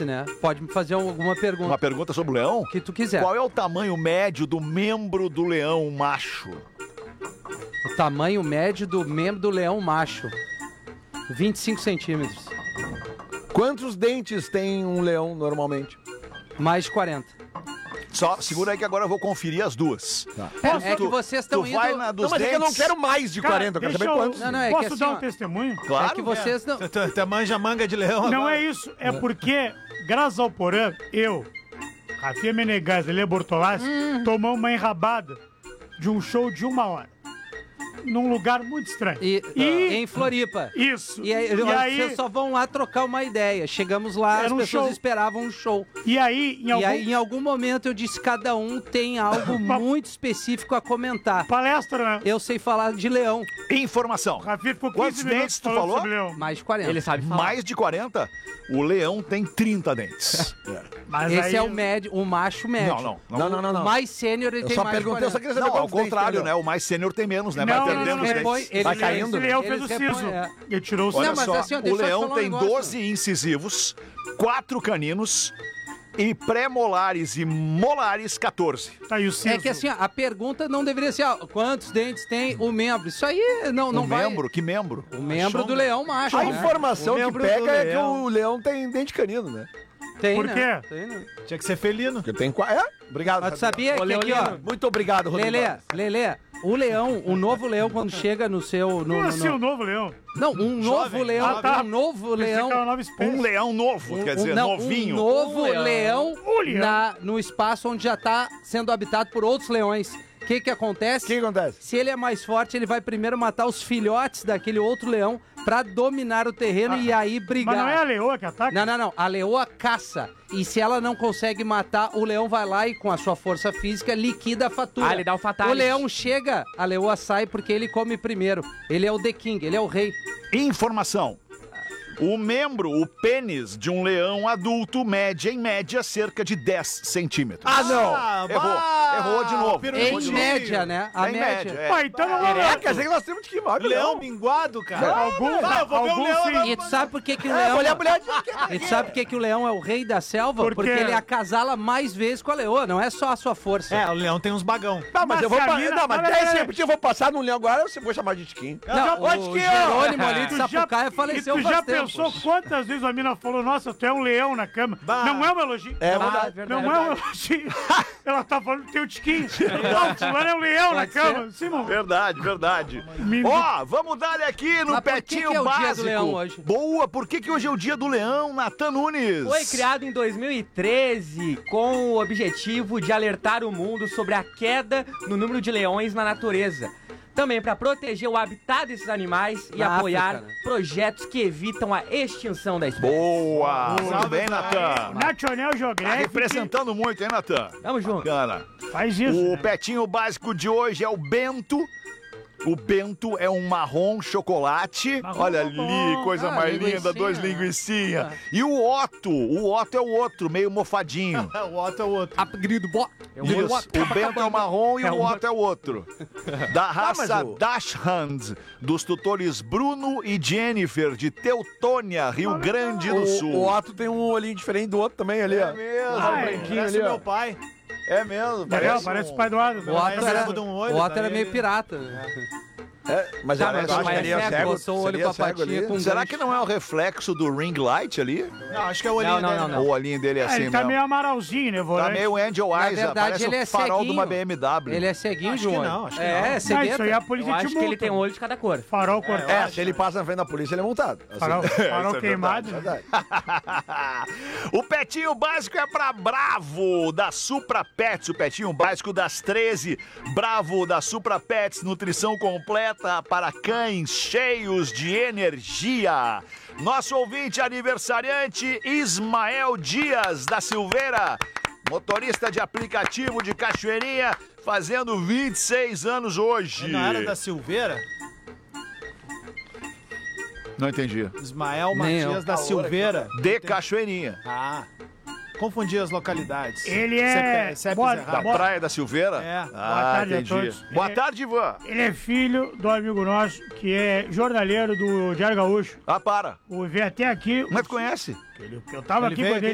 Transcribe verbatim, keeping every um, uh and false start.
né? Pode me fazer alguma pergunta. Uma pergunta sobre o leão? Que tu quiser. Qual é o tamanho médio do membro do leão macho? O tamanho médio do membro do leão macho. vinte e cinco centímetros. Quantos dentes tem um leão normalmente? Mais de quarenta. Só segura aí que agora eu vou conferir as duas. Tá. É, é que vocês estão indo... vai na dos não, mas dentes. é que eu não quero mais de quarenta, eu quero saber eu... quantos. Não, não, é Posso que assim, dar um ó, testemunho? Claro. É que vocês não... Tu manja manga de leão Não agora. é isso, é porque, graças ao Porã, eu, Rafinha Menegas e Lê Bortolassi, Hum. tomamos uma enrabada de um show de uma hora. Num lugar muito estranho. E, E- em Floripa. Isso. E aí, E aí- vocês só vão lá trocar uma ideia. Chegamos lá, Era as um pessoas show. esperavam um show. E aí, em E algum... aí, em algum momento, eu disse: cada um tem algo muito específico a comentar. Palestra, né? Eu sei falar de leão. Informação. O Rafinha ficou Quantos quinze minutos dentes tu falando falou? sobre leão. Mais de quarenta. Ele sabe falar. Mais de quarenta? O leão tem trinta dentes. Mas Esse aí... é o médio, o macho médio. Não, não. Não, não, não, O não. mais sênior, ele Eu tem só mais de perguntei, eu só quarenta. queria saber Não, ao quantos dentes contrário, tem, né? O mais sênior tem menos, né? Não, Vai não, perdendo não, os Ele dentes. repõe- ele- Vai caindo. Esse leão Eles fez o repõem, siso. é. Ele tirou o Olha Não, mas só, assim, ó, deixa o eu te leão falar um tem negócio. doze incisivos, quatro caninos e pré-molares e molares quatorze. Tá aí o siso. É que assim, ó, a pergunta não deveria ser ó, quantos dentes tem o membro. Isso aí não, não o vai... membro? Que membro? O membro do leão macho, A né? informação O que membro pega do é que leão. o leão tem dente canino, né? Tem, Por né? quê? Tem, né? Tinha que ser felino. Porque tem... qua- É? Obrigado. Mas tu Rafinha. sabia que aqui, ó... Muito obrigado, Rodrigo. Lelê, Lelê, o leão, o novo leão, quando chega no seu... No, Como no- assim no- o novo leão? Não, um novo Jovem. leão, Ah, tá. um novo Pensei leão... que era uma nova espécie. Um leão novo, quer dizer, um, não, novinho. Um novo Um leão. leão, Um leão. Na, no espaço onde já está sendo habitado por outros leões. O que que acontece? O que acontece? Se ele é mais forte, ele vai primeiro matar os filhotes daquele outro leão pra dominar o terreno e aí brigar. Mas não é a leoa que ataca? Não, não, não. A leoa caça. E se ela não consegue matar, o leão vai lá e, com a sua força física, liquida a fatura. Ah, ele dá o fatality. O leão chega, a leoa sai porque ele come primeiro. Ele é o The King, ele é o rei. Informação. O membro, o pênis de um leão adulto mede, em média, cerca de dez centímetros. Ah, não! Ah, Errou. bah, Errou de novo. pirulitinho. Errou de Em novo. média, né? A Em média. média, é. Ué, então não É, é. quer dizer que nós temos que ir mais Leão minguado, cara. Alguns, Ah, eu vou ver o alguns leão sim. agora. E tu sabe por que, que o É, leão... olha a mulher... E tu sabe por que, que o leão é o rei da selva? Por Porque quê? ele acasala mais vezes com a leoa, não é só a sua força. É, o leão tem uns bagão. Não, mas, Mas eu vou... se a pa- mina- Não, mas Pera, dez pera, repetir, eu vou passar num leão agora, você vou chamar de tiquinho. Não, Pode o que eu- Jerônimo ali de Tu já- Sapucaia E faleceu tu faz já tempo. pensou quantas vezes a mina falou, nossa, tu é um leão na cama? Bah. Não é um elogio. É Ah, verdade. verdade. Não é um elogio. Ela tá falando que tem o tiquinho. Não, fulano é um leão na Pode cama. Simão. Verdade, verdade. Me- Ó, vamos dar aqui no Mas por que Petinho que é o dia do Básico. leão hoje? Boa, por que, que hoje é o dia do leão, Natan Nunes? Foi criado em dois mil e treze com o objetivo de alertar o mundo sobre a queda no número de leões na natureza. Também para proteger o habitat desses animais e Na apoiar África, né? projetos que evitam a extinção da espécie. Boa! Muito bem, Natan. National Tá Geographic representando muito, hein, Natan? Tamo junto. Bacana. faz isso. O né? Petinho Básico de hoje é o Bento. O Bento é um marrom chocolate. Marrom Olha bombom. ali, coisa Ah, mais linguicinha, linda, dois né? linguicinha. Ah. E o Otto, o Otto é o outro, meio mofadinho. O outro é o outro. Apgrido, bo... Isso, o Bento é o marrom e É o um- Otto é o outro. Da raça mas o- Dachshund, dos tutores Bruno e Jennifer, de Teutônia, Rio Grande do O, Sul. o Otto tem um olhinho diferente do outro também ali, ó. É mesmo, Ah, é. branquinho Parece ali, meu ó. pai. é mesmo. Legal, parece parece um- o pai do Adam. O Otto Esse era, leva de um olho, o Otto tá era aí, meio né? pirata. né? É, mas Tá, eu mas acho que mas seria é, cego, botou o olho seria com a cego patinha ali. com Será gancho. que não é o reflexo do ring light ali? Não, acho que é o olhinho Não, não, dele. não, não. Ou o olhinho dele é É, assim ele tá mesmo? meio amaralzinho, né, Tá volante? meio Angel Eyes, verdade, parece ele o é farol de ceguinho. uma B M W. Ele é ceguinho Acho de um que olho. não, acho que é, não. é Não, isso aí cegueta. a polícia Eu te acho que ele tem um multa. olho de cada cor. Farol cortado. É, se ele passa na frente da polícia, ele é multado. Assim. Farol, farol Isso é queimado. Verdade. O Petinho Básico é pra Bravo, da Supra Pets. O Petinho Básico das treze. Bravo, da Supra Pets. Nutrição completa para cães cheios de energia. Nosso ouvinte aniversariante, Ismael Dias da Silveira. Motorista de aplicativo de Cachoeirinha, fazendo vinte e seis anos hoje. Não era da Silveira? Não entendi. Ismael Nem Matias eu. da Silveira. De Cachoeirinha. Ah, confundi as localidades. Ele é- C P- C E Ps Boa- errados. Da Boa- Praia da Silveira? É. Ah, Boa tarde a entendi. todos. Boa Ele- tarde, Ivan. Ele é filho do amigo nosso, que é jornaleiro do Diário Gaúcho. Ah, para. O veio até aqui. Como é que tu conhece? Eu tava Ele aqui veio quando ele